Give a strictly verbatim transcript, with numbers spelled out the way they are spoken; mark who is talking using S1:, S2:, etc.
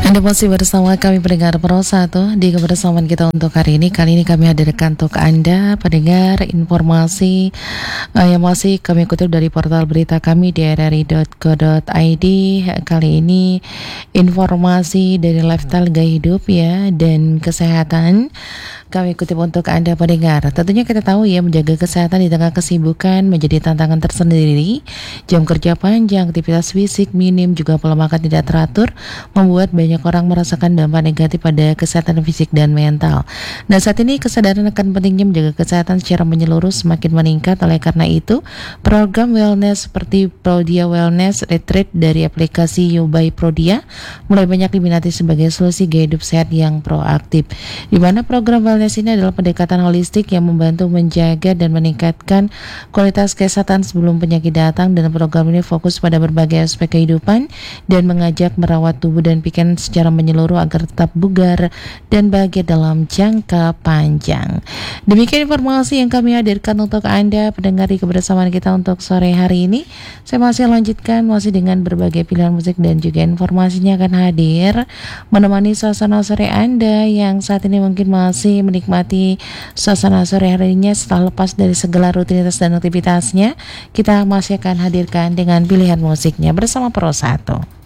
S1: Anda masih bersama kami pendengar Pro satu di kebersamaan kita untuk hari ini. Kali ini kami hadirkan untuk Anda pendengar informasi uh, yang masih kami kutip dari portal berita kami di r r i dot co dot i d. Kali ini informasi dari lifestyle gaya hidup ya dan kesehatan kami kutip untuk Anda pendengar. Tentunya kita tahu ya, menjaga kesehatan di tengah kesibukan menjadi tantangan tersendiri. Jam kerja panjang, aktivitas fisik minim, juga pola makan tidak teratur membuat banyak orang merasakan dampak negatif pada kesehatan fisik dan mental. Nah, saat ini kesadaran akan pentingnya menjaga kesehatan secara menyeluruh semakin meningkat. Oleh karena itu, program wellness seperti Prodia Wellness Retreat dari aplikasi You by Prodia mulai banyak diminati sebagai solusi gaya hidup sehat yang proaktif, di mana program wellness ini adalah pendekatan holistik yang membantu menjaga dan meningkatkan kualitas kesehatan sebelum penyakit datang, dan program ini fokus pada berbagai aspek kehidupan dan mengajak merawat tubuh dan pikiran secara menyeluruh agar tetap bugar dan bahagia dalam jangka panjang. Demikian informasi yang kami hadirkan untuk Anda pendengar di kebersamaan kita untuk sore hari ini. Saya masih lanjutkan masih dengan berbagai pilihan musik dan juga informasinya akan hadir menemani suasana sore Anda yang saat ini mungkin masih menikmati suasana sore harinya setelah lepas dari segala rutinitas dan aktivitasnya. Kita masih akan hadirkan dengan pilihan musiknya bersama Pro satu.